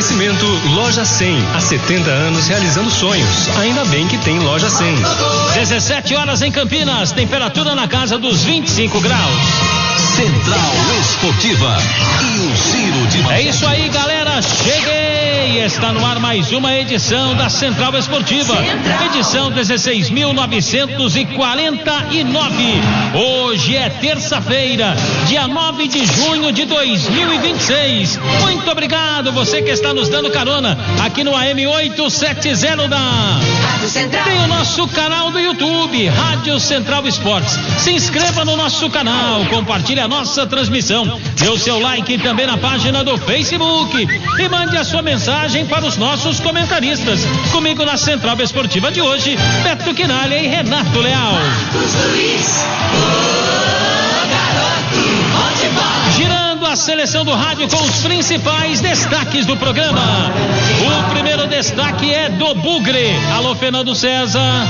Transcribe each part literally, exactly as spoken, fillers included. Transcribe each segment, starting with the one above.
Oferecimento Loja cem. Há setenta anos realizando sonhos. Ainda bem que tem Loja cem. dezessete horas em Campinas. Temperatura na casa dos vinte e cinco graus. Central Esportiva e o Giro de Manchete. É isso aí, galera. Cheguei. Está no ar mais uma edição da Central Esportiva. Central. Edição dezesseis mil novecentos e quarenta e nove. Hoje é terça-feira, dia nove de junho de dois mil e vinte e seis. Muito obrigado você que está nos dando carona aqui no A M oitocentos e setenta da Tem o nosso canal do YouTube, Rádio Central Esportes. Se inscreva no nosso canal, compartilhe a nossa transmissão, dê o seu like também na página do Facebook e mande a sua mensagem para os nossos comentaristas. Comigo na Central Esportiva de hoje, Beto Quinalha e Renato Leal. Girando a seleção do rádio com os principais destaques do programa. O primeiro destaque é do Bugre. Alô, Fernando César.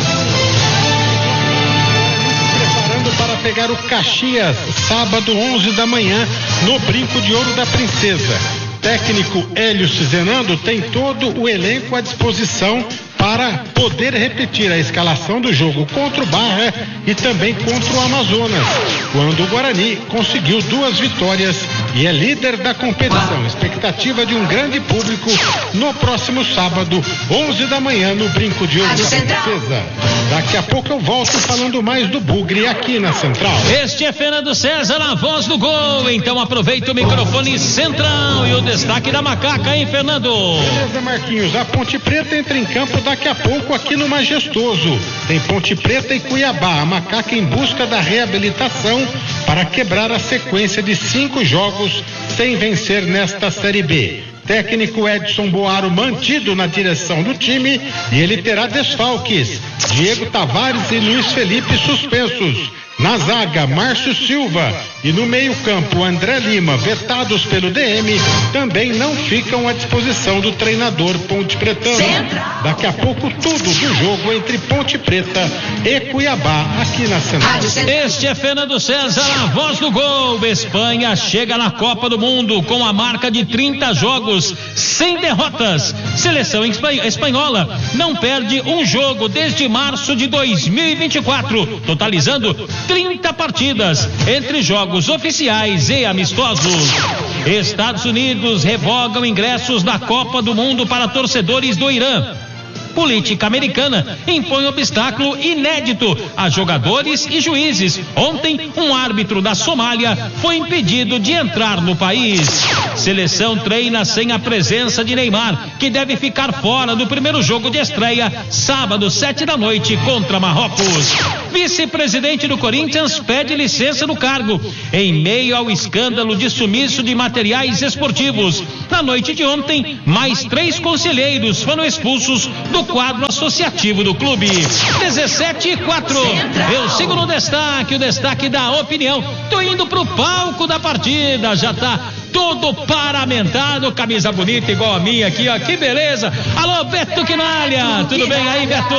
Preparando para pegar o Caxias, sábado onze da manhã, no Brinco de Ouro da Princesa. Técnico Hélio Cizenando tem todo o elenco à disposição para poder repetir a escalação do jogo contra o Barra e também contra o Amazonas, quando o Guarani conseguiu duas vitórias e é líder da competição. Expectativa de um grande público no próximo sábado, onze da manhã, no Brinco de Ouro da Princesa. Daqui a pouco eu volto falando mais do Bugre aqui na Central. Este é Fernando César, a voz do gol. Então aproveita o microfone central e o destaque da Macaca, hein, Fernando? Beleza, Marquinhos. A Ponte Preta entra em campo daqui a pouco aqui no Majestoso. Tem Ponte Preta e Cuiabá. A Macaca em busca da reabilitação para quebrar a sequência de cinco jogos sem vencer nesta Série B. Técnico Edson Boaro mantido na direção do time e ele terá desfalques. Diego Tavares e Luiz Felipe suspensos. Na zaga, Márcio Silva e no meio-campo, André Lima, vetados pelo D M, também não ficam à disposição do treinador Ponte Pretano. Daqui a pouco tudo do jogo entre Ponte Preta e Cuiabá aqui na Central. Este é Fernando César, a voz do gol. Espanha chega na Copa do Mundo com a marca de trinta jogos sem derrotas. Seleção espanhola não perde um jogo desde março de dois mil e vinte e quatro, totalizando trinta partidas entre jogos oficiais e amistosos. Estados Unidos revogam ingressos da Copa do Mundo para torcedores do Irã. Política americana impõe obstáculo inédito a jogadores e juízes. Ontem, um árbitro da Somália foi impedido de entrar no país. Seleção treina sem a presença de Neymar, que deve ficar fora do primeiro jogo de estreia, sábado, sete da noite, contra Marrocos. Vice-presidente do Corinthians pede licença no cargo, em meio ao escândalo de sumiço de materiais esportivos. Na noite de ontem, mais três conselheiros foram expulsos do quadro associativo do clube. dezessete e quatro. Eu sigo no destaque, o destaque da opinião. Tô indo pro palco da partida, já tá todo paramentado, camisa bonita igual a minha aqui, ó, que beleza. Alô, Beto Quinalha, tudo bem aí, Beto?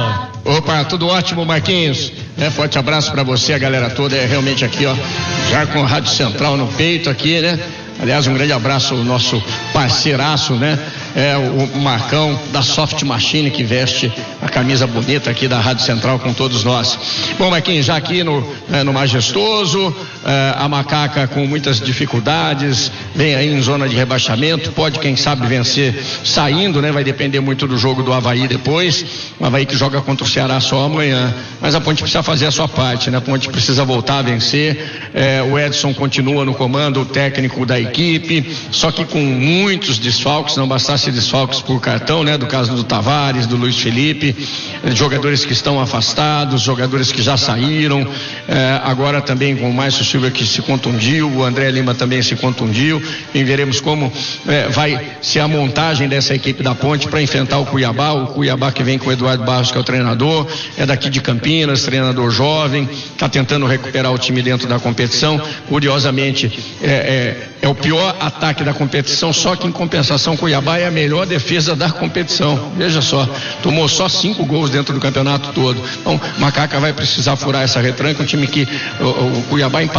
Opa, tudo ótimo, Marquinhos. É, forte abraço pra você, a galera toda, é realmente aqui, ó, já com a Rádio Central no peito aqui, né? Aliás, um grande abraço ao nosso parceiraço, né? É o Marcão da Soft Machine, que veste a camisa bonita aqui da Rádio Central com todos nós. Bom, Marquinhos, já aqui no, é, no Majestoso, é, a Macaca com muitas dificuldades, vem aí em zona de rebaixamento, pode quem sabe vencer saindo, né? Vai depender muito do jogo do Avaí depois, o Avaí que joga contra o Ceará só amanhã, mas a Ponte precisa fazer a sua parte, né? A Ponte precisa voltar a vencer, é, o Edson continua no comando, o técnico da equipe, só que com muitos desfalques, não bastasse desfalques por cartão, né? Do caso do Tavares, do Luiz Felipe, jogadores que estão afastados, jogadores que já saíram, eh, agora também com o Márcio Silva que se contundiu, o André Lima também se contundiu, e veremos como eh, vai ser a montagem dessa equipe da Ponte para enfrentar o Cuiabá, o Cuiabá que vem com o Eduardo Barros, que é o treinador, é daqui de Campinas, treinador jovem, está tentando recuperar o time dentro da competição. Curiosamente, é, é, é o pior ataque da competição, só que em compensação Cuiabá é a melhor defesa da competição. Veja só, tomou só cinco gols dentro do campeonato todo. Então, Macaca vai precisar furar essa retranca, um time que o, o Cuiabá empatou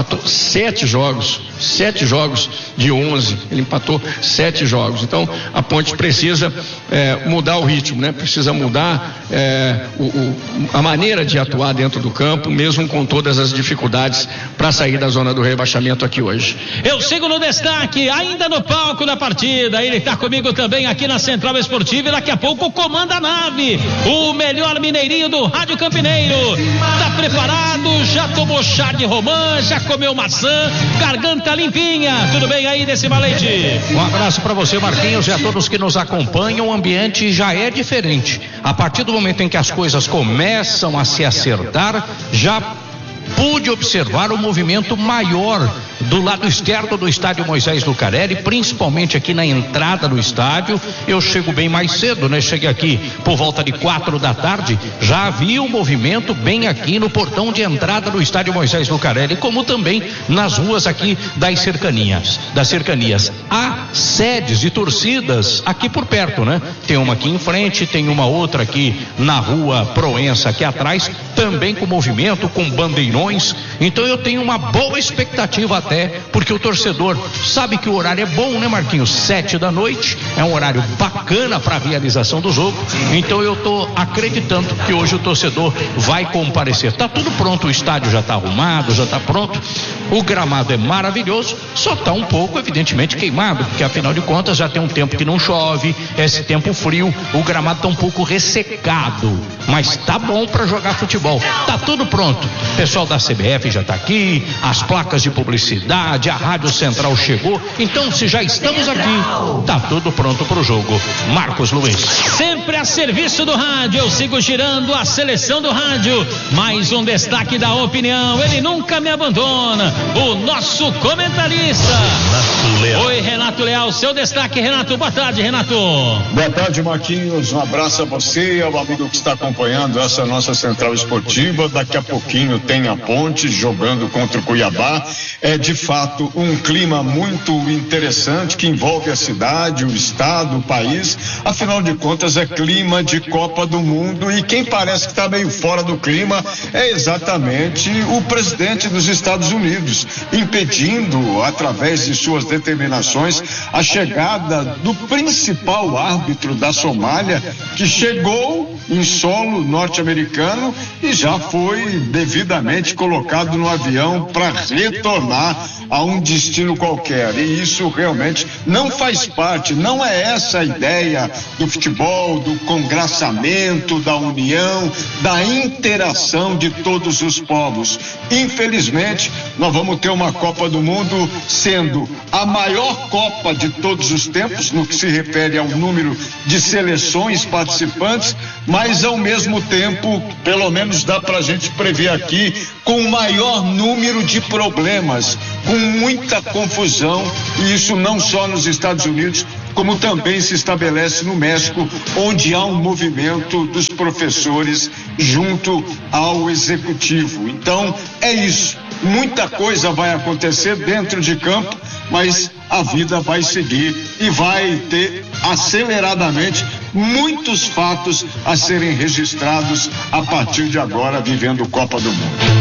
empatou sete jogos, sete jogos de onze, ele empatou sete jogos. Então a Ponte precisa é, mudar o ritmo, né? Precisa mudar é, o, o, a maneira de atuar dentro do campo, mesmo com todas as dificuldades para sair da zona do rebaixamento aqui hoje. Eu sigo no destaque, ainda no palco da partida, ele está comigo também aqui na Central Esportiva e daqui a pouco comanda a nave, o melhor mineirinho do Rádio Campineiro. Tá preparado? Já tomou chá de romã? Já comeu maçã? Garganta limpinha? Tudo bem aí, Decima Leite? Um abraço para você, Marquinhos, e a todos que nos acompanham. O ambiente já é diferente. A partir do momento em que as coisas começam a se acertar, já pude observar o movimento maior do lado externo do estádio Moisés Lucarelli, principalmente aqui na entrada do estádio. Eu chego bem mais cedo, né? Cheguei aqui por volta de quatro da tarde, já havia um movimento bem aqui no portão de entrada do estádio Moisés Lucarelli, como também nas ruas aqui das cercanias, das cercanias. Há sedes de torcidas aqui por perto, né? Tem uma aqui em frente, tem uma outra aqui na rua Proença, aqui atrás, também com movimento, com bandeirões. Então eu tenho uma boa expectativa até, porque o torcedor sabe que o horário é bom, né, Marquinhos? Sete da noite, é um horário bacana para a realização do jogo. Então eu tô acreditando que hoje o torcedor vai comparecer. Tá tudo pronto, o estádio já tá arrumado, já tá pronto. O gramado é maravilhoso, só tá um pouco, evidentemente, queimado, porque afinal de contas já tem um tempo que não chove, esse tempo frio, o gramado tá um pouco ressecado, mas tá bom para jogar futebol. Tá tudo pronto. O pessoal da C B F já tá aqui, as placas de publicidade, a Rádio Central chegou. Então, se já estamos aqui, tá tudo pronto pro jogo. Marcos Luiz. Sempre a serviço do rádio, eu sigo girando a seleção do rádio. Mais um destaque da opinião, ele nunca me abandona, o nosso comentarista Renato Leal. Oi, Renato Leal, seu destaque, Renato. Boa tarde, Renato. Boa tarde, Marquinhos. Um abraço a você e ao amigo que está acompanhando essa nossa Central Esportiva. Daqui a pouquinho tem a Ponte jogando contra o Cuiabá. É de fato um clima muito interessante que envolve a cidade, o estado, o país. Afinal de contas, é clima de Copa do Mundo e quem parece que está meio fora do clima é exatamente o presidente dos Estados Unidos, impedindo, através de suas determinações, a chegada do principal árbitro da Somália, que chegou em solo norte-americano e já foi devidamente colocado no avião para retornar a um destino qualquer. E isso realmente não faz parte, não é essa a ideia do futebol, do congraçamento, da união, da interação de todos os povos. Infelizmente, nós vamos ter uma Copa do Mundo sendo a maior Copa de todos os tempos, no que se refere ao número de seleções participantes, mas ao mesmo tempo, pelo menos dá pra gente prever aqui, com o maior número de problemas, com muita confusão, e isso não só nos Estados Unidos, como também se estabelece no México, onde há um movimento dos professores junto ao executivo. Então, é isso. Muita coisa vai acontecer dentro de campo, mas a vida vai seguir e vai ter aceleradamente muitos fatos a serem registrados a partir de agora, vivendo Copa do Mundo.